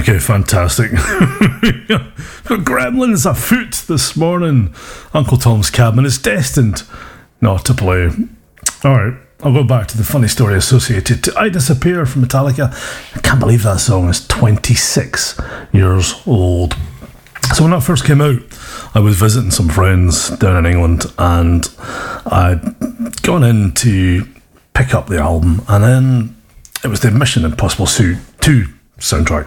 Okay, fantastic. Got gremlins afoot this morning. Uncle Tom's Cabin is destined not to play. Alright, I'll go back to the funny story associated to I Disappear from Metallica. I can't believe that song is 26 years old. So when that first came out, I was visiting some friends down in England, and I'd gone in to pick up the album, and then it was the Mission Impossible 2 soundtrack.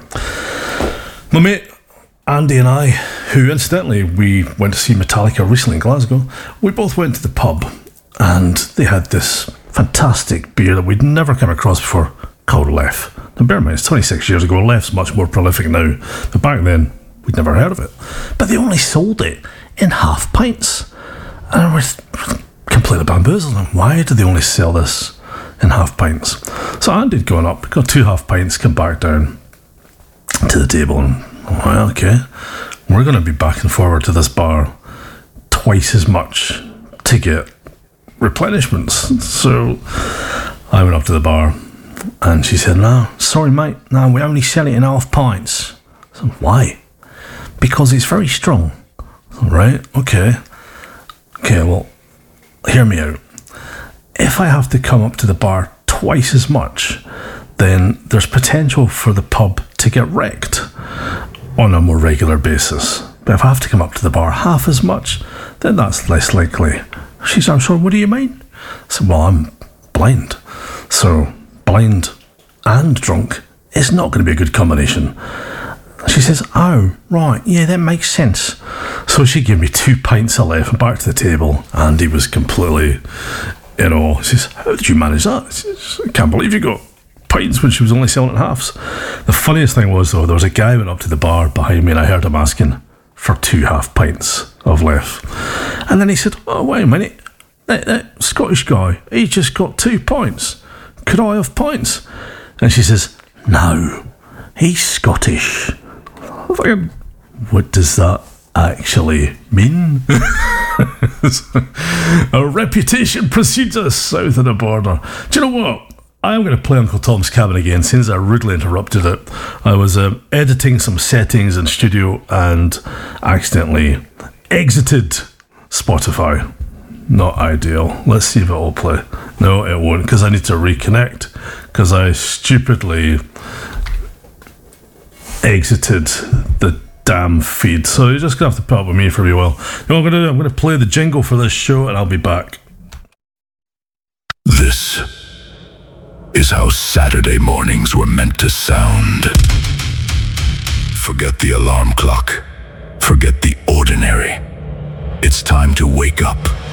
My mate Andy and I, who incidentally we went to see Metallica recently in Glasgow, we both went to the pub, and they had this fantastic beer that we'd never come across before called Lef. Now bear in mind, it's 26 years ago. Lef's much more prolific now, but back then we'd never heard of it. But they only sold it in half pints, and I was completely bamboozled. Why do they only sell this in half pints? So Andy'd gone up, got 2 half pints, come back down to the table, and well, okay, we're going to be back and forward to this bar twice as much to get replenishments. So I went up to the bar, and she said, "No, sorry mate, no, we only sell it in half pints." I said, "Why?" "Because it's very strong." Right, okay, well, hear me out. If I have to come up to the bar twice as much, then there's potential for the pub to get wrecked on a more regular basis. But if I have to come up to the bar half as much, then that's less likely. She said, "I'm sorry, what do you mean?" I said, "Well, I'm blind. So blind and drunk is not going to be a good combination." She says, "Oh, right, yeah, that makes sense." So she gave me 2 pints of Lef and back to the table, and he was completely in awe. She says, "How did you manage that?" Says, "I can't believe you got pints when she was only selling it halves." The funniest thing was, though, there was a guy who went up to the bar behind me, and I heard him asking for 2 half pints of Lef. And then he said, "Oh, wait a minute, that Scottish guy, he just got 2 pints. Could I have pints?" And she says, "No, he's Scottish." I'm thinking, what does that actually mean? A reputation precedes us south of the border. Do you know what? I am going to play Uncle Tom's Cabin again, since I rudely interrupted it. I was editing some settings in studio and accidentally exited Spotify. Not ideal. Let's see if it will play. No, it won't, because I need to reconnect, because I stupidly exited the damn feed. So you're just going to have to put up with me for a wee while. You know what I'm going to do? I'm going to play the jingle for this show, and I'll be back. This is how Saturday mornings were meant to sound. Forget the alarm clock. Forget the ordinary. It's time to wake up